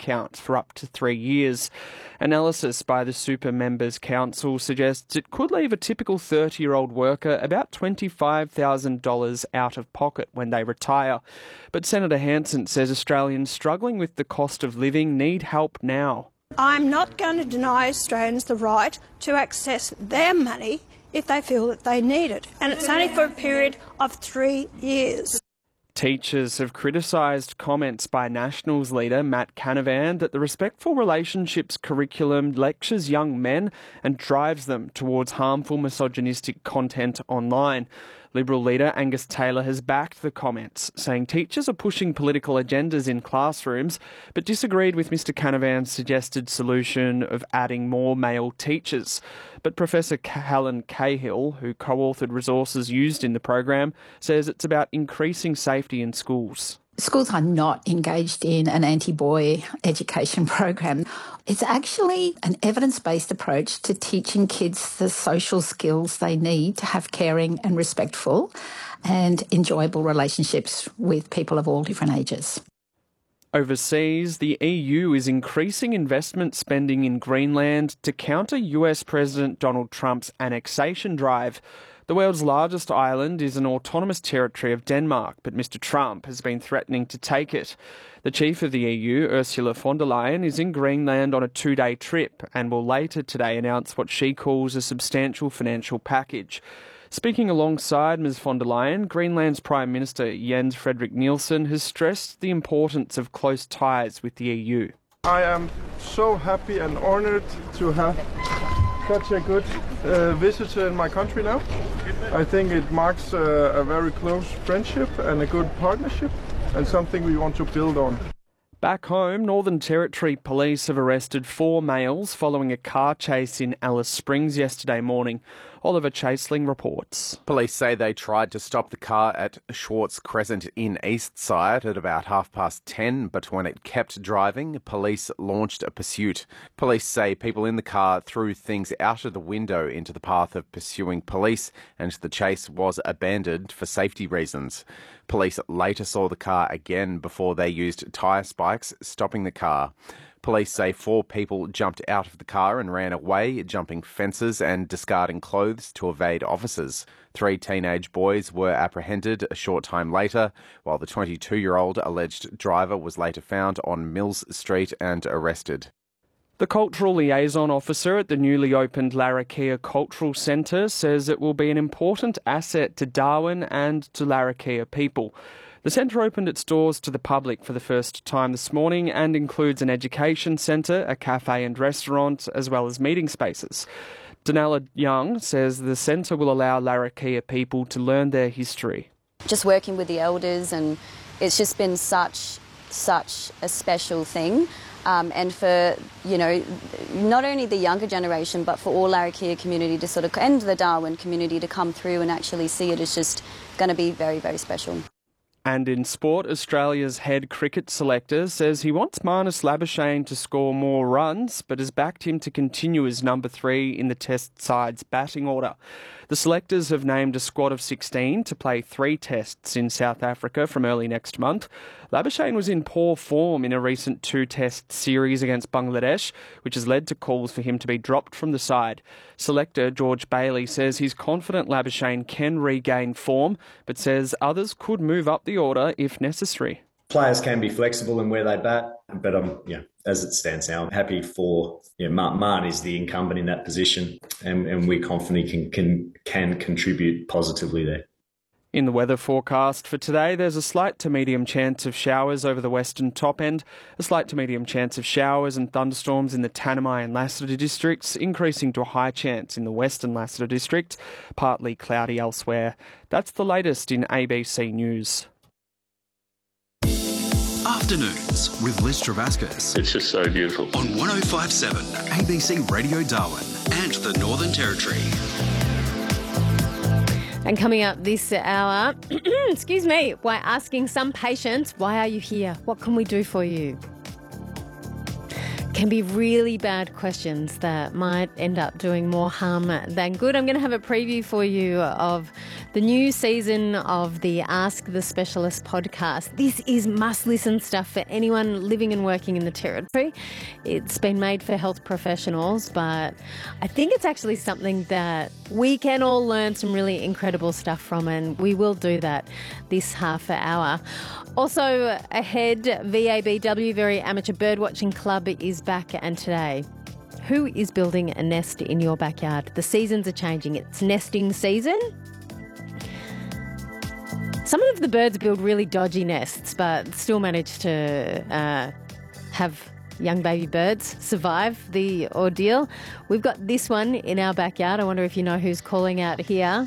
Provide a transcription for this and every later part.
count for up to 3 years. Analysis by the Super Members Council suggests it could leave a typical 30-year-old worker about $25,000 out of pocket when they retire. But Senator Hanson says Australians struggling with the cost of living need help now. I'm not going to deny Australians the right to access their money if they feel that they need it. And it's only for a period of 3 years. Teachers have criticised comments by Nationals leader Matt Canavan that the Respectful Relationships curriculum lectures young men and drives them towards harmful misogynistic content online. Liberal leader Angus Taylor has backed the comments, saying teachers are pushing political agendas in classrooms, but disagreed with Mr Canavan's suggested solution of adding more male teachers. But Professor Helen Cahill, who co-authored resources used in the program, says it's about increasing safety in schools. Schools are not engaged in an anti-boy education program. It's actually an evidence-based approach to teaching kids the social skills they need to have caring and respectful and enjoyable relationships with people of all different ages. Overseas, the EU is increasing investment spending in Greenland to counter US President Donald Trump's annexation drive. The world's largest island is an autonomous territory of Denmark, but Mr Trump has been threatening to take it. The chief of the EU, Ursula von der Leyen, is in Greenland on a 2-day trip and will later today announce what she calls a substantial financial package. Speaking alongside Ms von der Leyen, Greenland's Prime Minister Jens Frederik Nielsen has stressed the importance of close ties with the EU. I am so happy and honoured to have such a good visitor in my country now. I think it marks a very close friendship and a good partnership and something we want to build on. Back home, Northern Territory police have arrested 4 males following a car chase in Alice Springs yesterday morning. Oliver Chaseling reports. Police say they tried to stop the car at Schwartz Crescent in Eastside at about 10:30, but when it kept driving, police launched a pursuit. Police say people in the car threw things out of the window into the path of pursuing police, and the chase was abandoned for safety reasons. Police later saw the car again before they used tyre spikes, stopping the car. Police say 4 people jumped out of the car and ran away, jumping fences and discarding clothes to evade officers. 3 teenage boys were apprehended a short time later, while the 22-year-old alleged driver was later found on Mills Street and arrested. The Cultural Liaison Officer at the newly opened Larrakia Cultural Centre says it will be an important asset to Darwin and to Larrakia people. The centre opened its doors to the public for the first time this morning and includes an education centre, a cafe and restaurant, as well as meeting spaces. Donella Young says the centre will allow Larrakia people to learn their history. Just working with the elders, and it's just been such a special thing. And for, not only the younger generation, but for all Larrakia community to sort of, and the Darwin community to come through and actually see it is just going to be very, very special. And in sport, Australia's head cricket selector says he wants Marnus Labuschagne to score more runs, but has backed him to continue as number 3 in the Test side's batting order. The selectors have named a squad of 16 to play 3 tests in South Africa from early next month. Labuschagne was in poor form in a recent 2-test series against Bangladesh, which has led to calls for him to be dropped from the side. Selector George Bailey says he's confident Labuschagne can regain form, but says others could move up the order if necessary. Players can be flexible in where they bat, but as it stands now, I'm happy for Marn is the incumbent in that position, and we're confident he can contribute positively there. In the weather forecast for today, there's a slight to medium chance of showers over the western top end, a slight to medium chance of showers and thunderstorms in the Tanami and Lassiter districts, increasing to a high chance in the western Lassiter district, partly cloudy elsewhere. That's the latest in ABC News. Afternoons with Liz Travascus. It's just so beautiful. On 105.7 ABC Radio Darwin and the Northern Territory. And coming up this hour, excuse me, by asking some patients, why are you here? What can we do for you? Can be really bad questions that might end up doing more harm than good. I'm going to have a preview for you of The new season of the Ask the Specialist podcast. This is must-listen stuff for anyone living and working in the Territory. It's been made for health professionals, but I think it's actually something that we can all learn some really incredible stuff from, and we will do that this half hour. Also ahead, VABW, Very Amateur Birdwatching Club, is back, and today, who is building a nest in your backyard? The seasons are changing. It's nesting season. Some of the birds build really dodgy nests, but still manage to have young baby birds survive the ordeal. We've got this one in our backyard. I wonder if you know who's calling out here.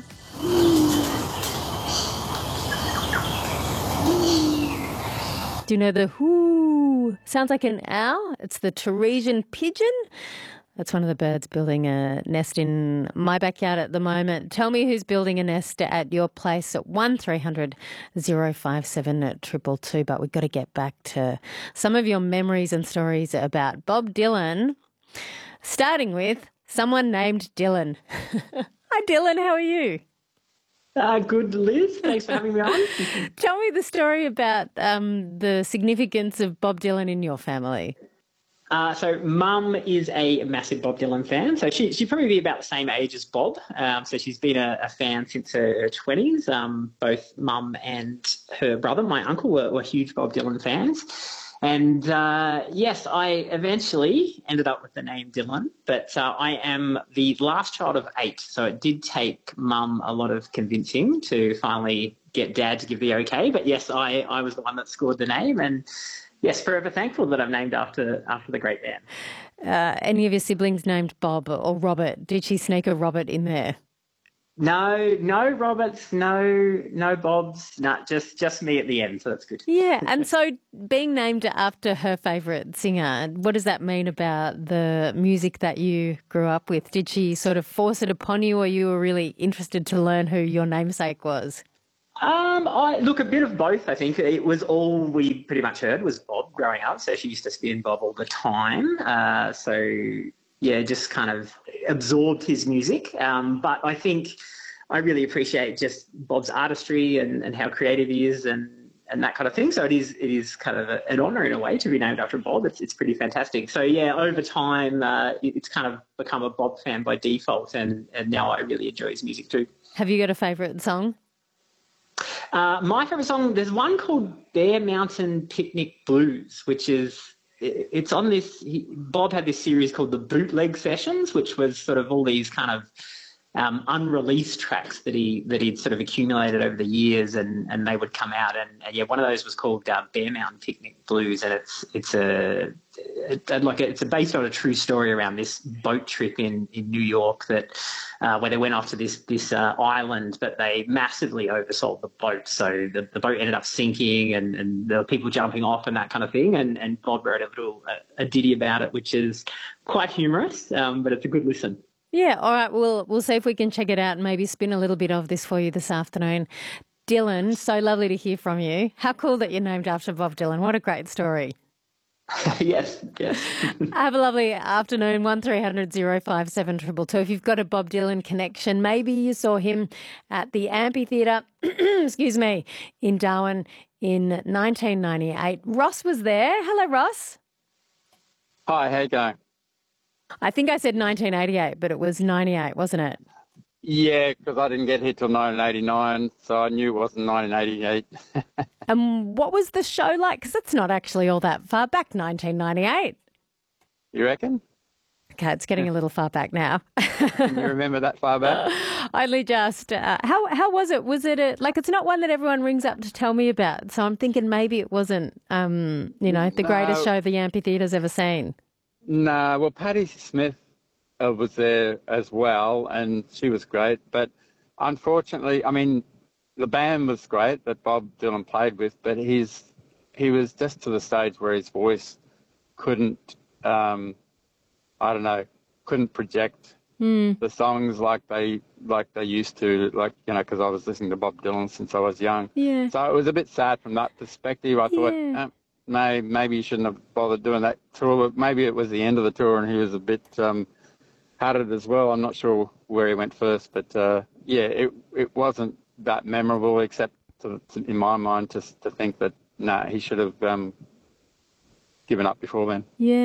Do you know the whoo? Sounds like an owl. It's the Teresian pigeon. That's one of the birds building a nest in my backyard at the moment. Tell me who's building a nest at your place at 1300 057 222. But we've got to get back to some of your memories and stories about Bob Dylan, starting with someone named Dylan. Hi, Dylan. How are you? Good, Liz. Thanks for having me on. Tell me the story about the significance of Bob Dylan in your family. So Mum is a massive Bob Dylan fan. So she'd probably be about the same age as Bob. So she's been a fan since her 20s. Both Mum and her brother, my uncle, were huge Bob Dylan fans. And yes, I eventually ended up with the name Dylan, but I am the last child of 8. So it did take Mum a lot of convincing to finally get Dad to give the okay. But yes, I was the one that scored the name, and yes, forever thankful that I'm named after the great man. Any of your siblings named Bob or Robert? Did she sneak a Robert in there? No Roberts, no Bobs, just me at the end, so that's good. Yeah, and so being named after her favourite singer, what does that mean about the music that you grew up with? Did she sort of force it upon you, or you were really interested to learn who your namesake was? Look, a bit of both, I think. It was all we pretty much heard was Bob growing up, so she used to spin Bob all the time. Yeah, just kind of absorbed his music. But I think I really appreciate just Bob's artistry and how creative he is and that kind of thing. So it is kind of an honour in a way to be named after Bob. It's pretty fantastic. So yeah, over time, it's kind of become a Bob fan by default, and now I really enjoy his music too. Have you got a favourite song? My favourite song, there's one called Bear Mountain Picnic Blues, which is, it's on this, Bob had this series called the Bootleg Sessions, which was sort of all these kind of unreleased tracks that he'd sort of accumulated over the years, and they would come out, and yeah, one of those was called Bear Mountain Picnic Blues, and it's based on a true story around this boat trip in New York that where they went off to this island, but they massively oversold the boat, so the boat ended up sinking, and there were people jumping off and that kind of thing, and Bob wrote a ditty about it, which is quite humorous, but it's a good listen. Yeah, all right, we'll see if we can check it out and maybe spin a little bit of this for you this afternoon. Dylan, so lovely to hear from you. How cool that you're named after Bob Dylan. What a great story. Yes. Have a lovely afternoon. 1300 057 222. If you've got a Bob Dylan connection, maybe you saw him at the Amphitheatre, excuse me, in Darwin in 1998. Ross was there. Hello, Ross. Hi, how you going? I think I said 1988, but it was 98, wasn't it? Yeah, because I didn't get here till 1989, so I knew it wasn't 1988. And what was the show like? Because it's not actually all that far back, 1998. You reckon? Okay, it's getting a little far back now. Can you remember that far back? Only just. How was it? Was it it's not one that everyone rings up to tell me about, so I'm thinking maybe it wasn't, the greatest show the Amphitheatre's ever seen. No, well, Patti Smith was there as well, and she was great. But unfortunately, I mean, the band was great that Bob Dylan played with, but he was just to the stage where his voice couldn't, couldn't project the songs like they used to, because I was listening to Bob Dylan since I was young. Yeah. So it was a bit sad from that perspective. I thought, maybe you shouldn't have bothered doing that tour. Maybe it was the end of the tour and he was a bit had it as well. I'm not sure where he went first, but it wasn't that memorable, except in my mind, just to think that, he should have given up before then. Yeah.